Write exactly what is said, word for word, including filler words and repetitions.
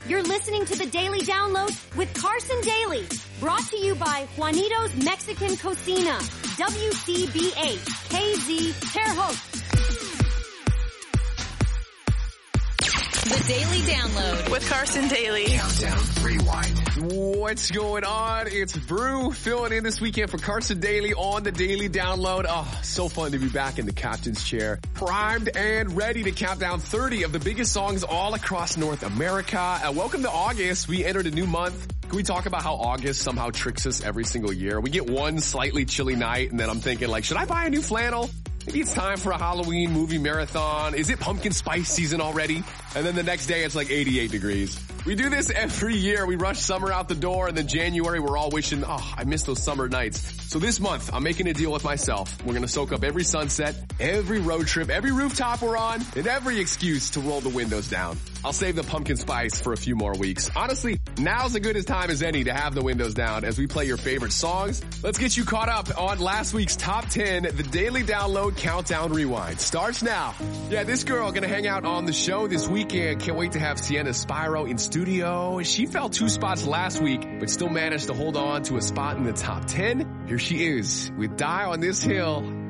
You're listening to the Daily Download with Carson Daly. Brought to you by Juanito's Mexican Cocina. W C B H K Z Terre Haute. The Daily Download with Carson Daly. Countdown Rewind. What's going on? It's Brew filling in this weekend for Carson Daly on the Daily Download. Oh, so fun to be back in the captain's chair. Primed and ready to count down thirty of the biggest songs all across North America. Uh, welcome to August. We entered a new month. Can we talk about how August somehow tricks us every single year? We get one slightly chilly night and then I'm thinking like, should I buy a new flannel? Maybe it's time for a Halloween movie marathon. Is it pumpkin spice season already? And then the next day it's like eighty-eight degrees. We do this every year. We rush summer out the door and then January we're all wishing, oh, I miss those summer nights. So this month I'm making a deal with myself. We're going to soak up every sunset, every road trip, every rooftop we're on, and every excuse to roll the windows down. I'll save the pumpkin spice for a few more weeks. Honestly, now's as good a time as any to have the windows down as we play your favorite songs. Let's get you caught up on last week's top ten, the Daily Download Countdown Rewind. Starts now. Yeah, this girl gonna hang out on the show this weekend. Can't wait to have Sienna Spyro in studio. She fell two spots last week, but still managed to hold on to a spot in the top ten. Here she is with Die on This Hill.